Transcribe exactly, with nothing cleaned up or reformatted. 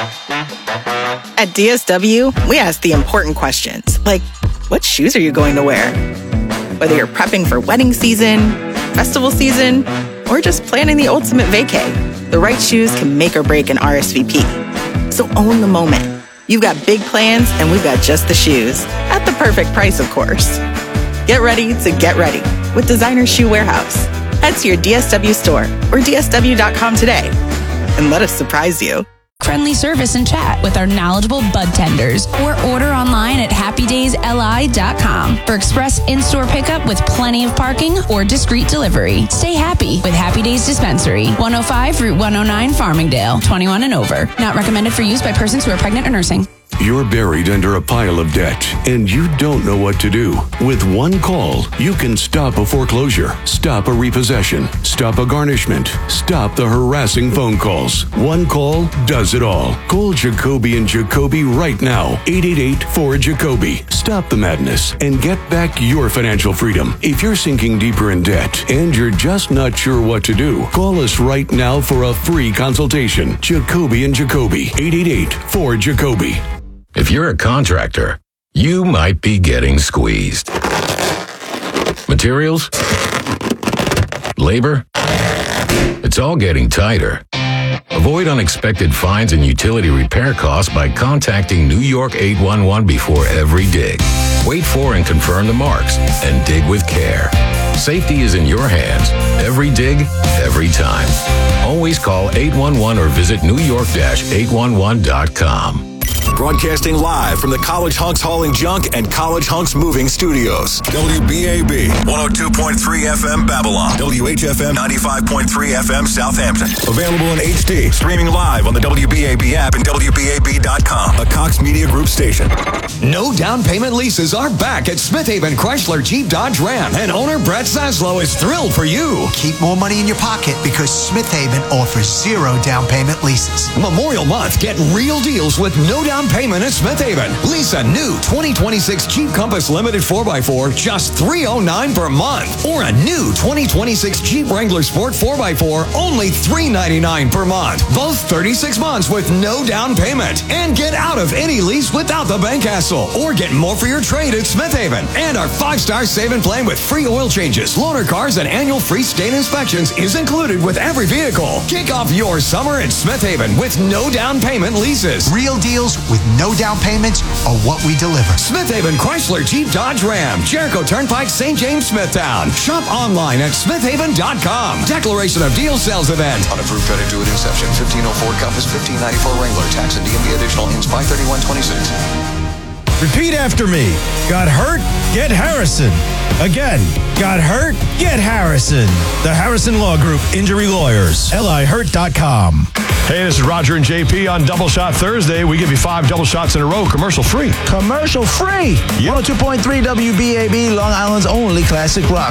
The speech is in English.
At D S W, we ask the important questions, like, what shoes are you going to wear? Whether you're prepping for wedding season, festival season, or just planning the ultimate vacay, the right shoes can make or break an R S V P. So own the moment. You've got big plans, and we've got just the shoes. At the perfect price, of course. Get ready to get ready with Designer Shoe Warehouse. Head to your D S W store or D S W dot com today and let us surprise you. Friendly service and chat with our knowledgeable bud tenders, or order online at happy days L I dot com for express in-store pickup with plenty of parking or discreet delivery. Stay happy with Happy Days Dispensary, one oh five Route one oh nine, Farmingdale, twenty-one and over. Not recommended for use by persons who are pregnant or nursing. You're buried under a pile of debt, and you don't know what to do. With one call, you can stop a foreclosure, stop a repossession, stop a garnishment, stop the harassing phone calls. One call does it all. Call Jacoby and Jacoby right now. eight eight eight, four, Jacoby. Stop the madness and get back your financial freedom. If you're sinking deeper in debt and you're just not sure what to do, call us right now for a free consultation. Jacoby and Jacoby. eight eight eight, four, Jacoby. If you're a contractor, you might be getting squeezed. Materials? Labor? It's all getting tighter. Avoid unexpected fines and utility repair costs by contacting New York eight one one before every dig. Wait for and confirm the marks and dig with care. Safety is in your hands. Every dig, every time. Always call eight one one or visit new york dash eight one one dot com. Broadcasting live from the College Hunks Hauling Junk and College Hunks Moving Studios. W B A B, one oh two point three F M Babylon. W H F M, ninety-five point three F M Southampton. Available in H D. Streaming live on the W B A B app and W B A B dot com. A Cox Media Group station. No down payment leases are back at Smith Haven Chrysler Jeep Dodge Ram. And owner Brett Zaslow is thrilled for you. Keep more money in your pocket because Smith Haven offers zero down payment leases. Memorial Month, get real deals with no down payment at Smith Haven. Lease a new twenty twenty-six Jeep Compass Limited four by four, just three hundred nine dollars per month. Or a new twenty twenty-six Jeep Wrangler Sport four by four, only three hundred ninety-nine dollars per month. Both thirty-six months with no down payment. And get out of any lease without the bank hassle. Or get more for your trade at Smith Haven. And our five-star saving plan with free oil changes, loaner cars, and annual free state inspections is included with every vehicle. Kick off your summer at Smith Haven with no down payment leases. Real deals with no down payments are what we deliver. Smith Haven Chrysler Jeep Dodge Ram, Jericho Turnpike, Saint James, Smithtown. Shop online at smith haven dot com. Declaration of Deal Sales Event. Unapproved credit due at inception. fifteen oh four Compass, fifteen ninety-four Wrangler. Tax and D M V additional ends five thirty-one twenty-six. Repeat after me. Got hurt? Get Harrison. Again, got hurt? Get Harrison. The Harrison Law Group Injury Lawyers. L I hurt dot com. Hey, this is Roger and J P on Double Shot Thursday. We give you five double shots in a row, commercial free. Commercial free. Yep. one oh two point three W B A B, Long Island's only classic rock.